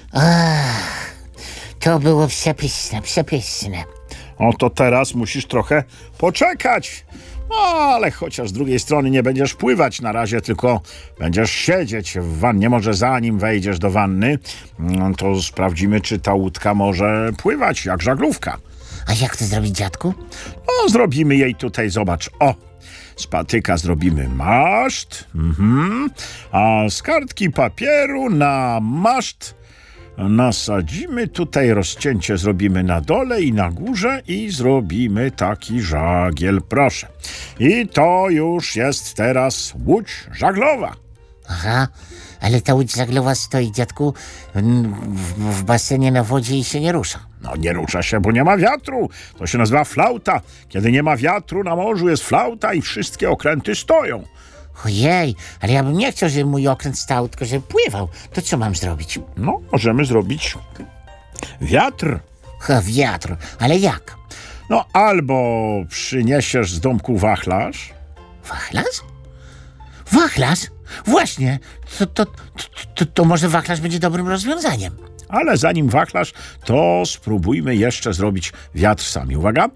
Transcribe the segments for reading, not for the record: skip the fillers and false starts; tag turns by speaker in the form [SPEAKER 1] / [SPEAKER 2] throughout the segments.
[SPEAKER 1] Ach, to było przepyszne, przepyszne.
[SPEAKER 2] Oto teraz musisz trochę poczekać. No, ale chociaż z drugiej strony nie będziesz pływać na razie, tylko będziesz siedzieć w wannie. Może zanim wejdziesz do wanny, to sprawdzimy, czy ta łódka może pływać jak żaglówka.
[SPEAKER 1] A jak to zrobić, dziadku?
[SPEAKER 2] No, zrobimy jej tutaj, zobacz, o, z patyka zrobimy maszt, a z kartki papieru na maszt nasadzimy tutaj, rozcięcie zrobimy na dole i na górze i zrobimy taki żagiel, proszę. I to już jest teraz łódź żaglowa.
[SPEAKER 1] Aha, ale ta łódź żaglowa stoi, dziadku, w basenie na wodzie i się nie rusza.
[SPEAKER 2] No nie rusza się, bo nie ma wiatru. To się nazywa flauta. Kiedy nie ma wiatru na morzu, jest flauta i wszystkie okręty stoją.
[SPEAKER 1] Ojej, ale ja bym nie chciał, żeby mój okręt stał, tylko żeby pływał. To co mam zrobić?
[SPEAKER 2] No, możemy zrobić wiatr.
[SPEAKER 1] Wiatr, ale jak?
[SPEAKER 2] No, albo przyniesiesz z domku wachlarz.
[SPEAKER 1] Wachlarz? Wachlarz? Właśnie, to może wachlarz będzie dobrym rozwiązaniem.
[SPEAKER 2] Ale zanim wachlarz, to spróbujmy jeszcze zrobić wiatr sami. Uwaga.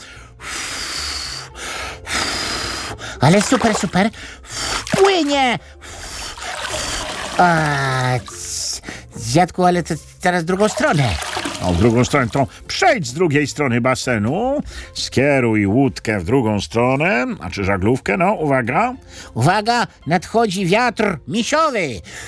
[SPEAKER 1] Ale super, super. Płynie! Dziadku, ale to teraz drugą stronę.
[SPEAKER 2] No, w drugą stronę to przejdź z drugiej strony basenu, skieruj łódkę w drugą stronę, znaczy żaglówkę, no, uwaga.
[SPEAKER 1] Uwaga, nadchodzi wiatr misiowy.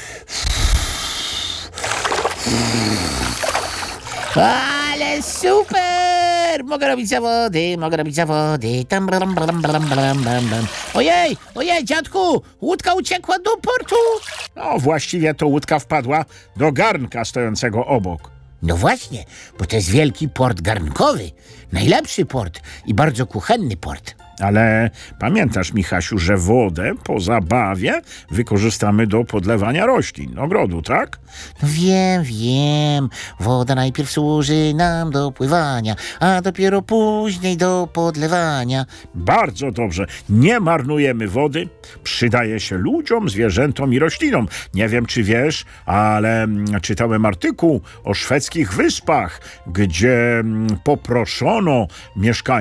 [SPEAKER 1] Ale super! Mogę robić zawody, Tam, blam, blam, blam, blam, blam. Ojej, dziadku, łódka uciekła do portu.
[SPEAKER 2] No, właściwie to łódka wpadła do garnka stojącego obok.
[SPEAKER 1] No właśnie, bo to jest wielki port garnkowy. Najlepszy port i bardzo kuchenny port.
[SPEAKER 2] Ale pamiętasz, Michasiu, że wodę po zabawie wykorzystamy do podlewania roślin, ogrodu, tak?
[SPEAKER 1] No wiem. Woda najpierw służy nam do pływania, a dopiero później do podlewania.
[SPEAKER 2] Bardzo dobrze. Nie marnujemy wody. Przydaje się ludziom, zwierzętom i roślinom. Nie wiem, czy wiesz, ale czytałem artykuł o szwedzkich wyspach, gdzie poproszono mieszkańców